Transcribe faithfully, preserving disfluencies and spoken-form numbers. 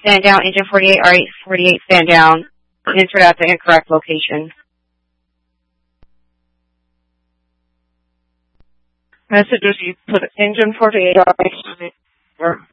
Stand down, engine forty-eight, R eight forty-eight, stand down. Entered at the incorrect location. Messages, you put engine forty-eight, R eight forty-eight.